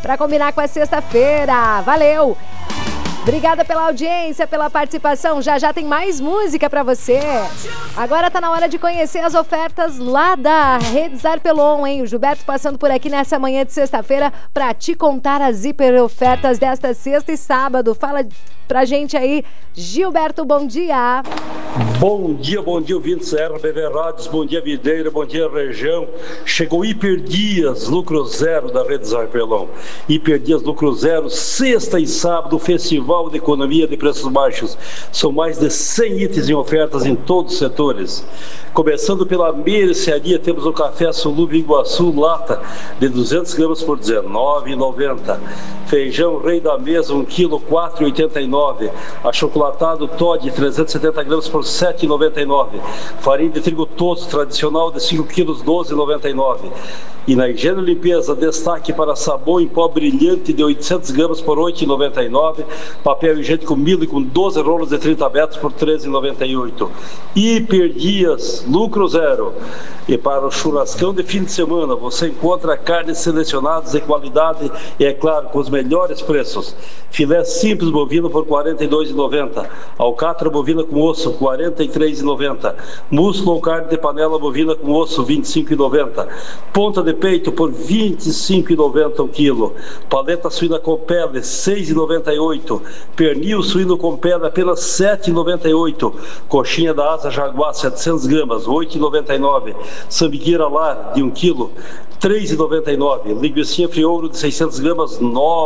para combinar com a sexta-feira. Valeu! Obrigada pela audiência, pela participação. Já já tem mais música pra você. Agora tá na hora de conhecer as ofertas lá da Rede Zarpelon, hein? O Gilberto passando por aqui nessa manhã de sexta-feira pra te contar as hiper ofertas desta sexta e sábado. Fala pra gente aí, Gilberto, bom dia. Bom dia, ouvintes RBV Rádios, bom dia Videira, bom dia região. Chegou Hiper Dias, lucro zero da Rede Zarpelon. Hiper Dias, lucro zero, sexta e sábado, Festival de Economia de Preços Baixos. São mais de 100 itens em ofertas em todos os setores. Começando pela mercearia, temos o café Solúvel Iguaçu, lata de 200 gramas por R$19,90. Feijão Rei da Mesa, 1 kg, R$4,89. Achocolatado Toddy, 370 gramas por R$7,99. Farinha de trigo todos tradicional de 5 kg, R$12,99. E na higiene e limpeza, destaque para sabão em pó brilhante de 800 gramas por R$8,99. Papel higiênico Mille com 12 rolos de 30 metros por R$13,98. Hiper Dias, lucro zero. E para o churrascão de fim de semana, você encontra carnes selecionadas de qualidade e, é claro, com os melhores preços. Filé simples bovino por R$42,90. Alcatra bovina com osso, R$43,90. Músculo ou carne de panela bovina com osso, R$25,90. Ponta de peito por R$25,90 o quilo. Paleta suína com pele, R$6,98. Pernil suíno com pele, apenas R$7,98. Coxinha da asa jaguar, 700 gramas, R$8,99. Sambigueira lar, de 1 quilo, R$3,99. Linguiça friouro de 600 gramas,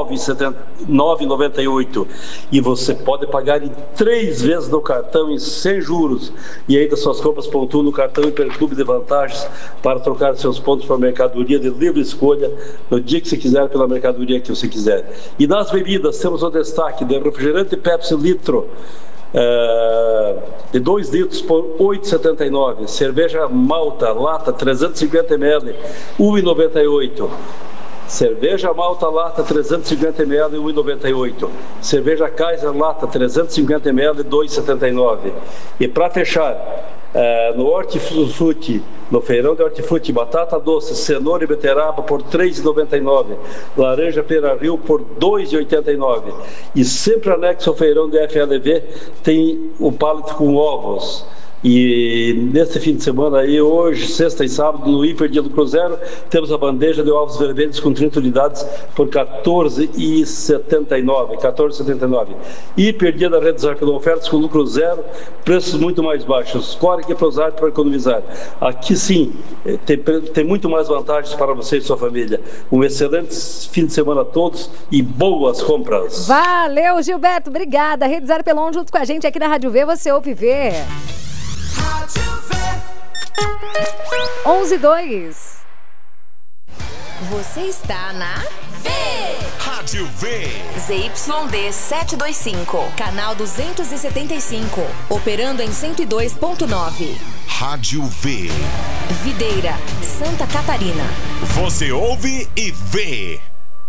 R$9,98. E você pode pagar em 3 vezes no cartão, em 100 juros. E ainda suas compras pontuam no cartão Hiperclube de Vantagens para trocar seus pontos para mercadoria de livre escolha no dia que você quiser, pela mercadoria que você quiser. E nas bebidas, temos o destaque de refrigerante Pepsi litro, de 2 litros por R$8,79. Cerveja Malta lata 350 ml, R$1,98. Cerveja Malta lata 350 ml, R$1,98. Cerveja Kaiser lata 350 ml, R$2,79. E para fechar, no Hortifruti, no feirão de Hortifruti, batata doce, cenoura e beterraba por R$3,99. Laranja Pera-Rio por R$2,89. E sempre anexo ao feirão de FLV tem o pallet com ovos. E nesse fim de semana aí, hoje, sexta e sábado, no Hiper Dia do Cruzeiro, temos a bandeja de ovos vermelhos com 30 unidades por R$14,79. Hiper Dia da Rede Zarpelon, ofertas com lucro zero, preços muito mais baixos. Corre aqui para usar para economizar. Aqui sim, tem muito mais vantagens para você e sua família. Um excelente fim de semana a todos e boas compras. Valeu, Gilberto, obrigada. Rede Zarpelon junto com a gente aqui na Rádio V, você ouve ver. 11:02. Você está na V. Rádio V. ZYD 725, canal 275, operando em 102.9. Rádio V. Videira, Santa Catarina. Você ouve e vê.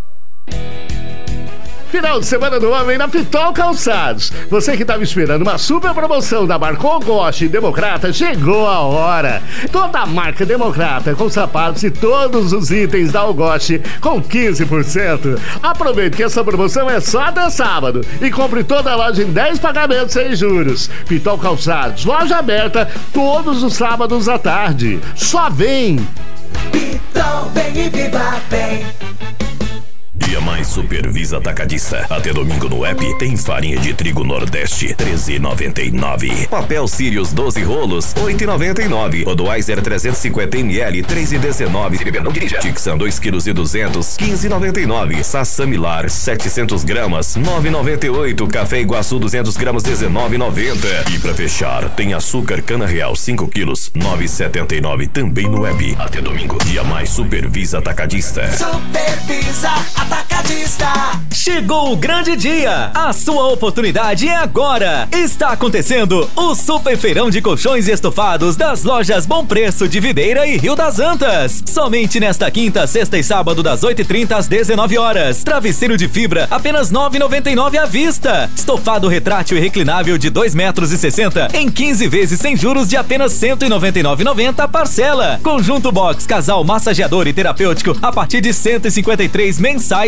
Final de semana do homem na Pitol Calçados. Você que estava esperando uma super promoção da Marcon, Goste e Democrata, chegou a hora. Toda a marca Democrata com sapatos e todos os itens da Algoste com 15%. Aproveite que essa promoção é só até sábado e compre toda a loja em 10 pagamentos sem juros. Pitol Calçados, loja aberta todos os sábados à tarde. Só vem! Pitol, vem e viva bem! Dia mais Supervisa Atacadista. Até domingo no app tem farinha de trigo Nordeste, R$13,99. Papel Sirius 12 rolos, R$8,99. Budweiser 350 ml, R$3,19. Se beber não dirija. Tixan 2,2 kg, R$15,99. Sassamilar 700 gramas, R$9,98. Café Iguaçu 200 gramas, R$19,90. E pra fechar, tem açúcar Cana Real 5 quilos, R$9,79. Também no app. Até domingo. Dia mais Supervisa Atacadista. Supervisa Atacadista. Chegou o grande dia! A sua oportunidade é agora! Está acontecendo o Super Feirão de Colchões e Estofados das lojas Bom Preço de Videira e Rio das Antas. Somente nesta quinta, sexta e sábado das 8h30 às 19 horas. Travesseiro de fibra, apenas R$9,99 à vista. Estofado retrátil e reclinável de 2,60 m em 15 vezes sem juros de apenas R$199,90 parcela. Conjunto box, casal massageador e terapêutico a partir de R$153 mensais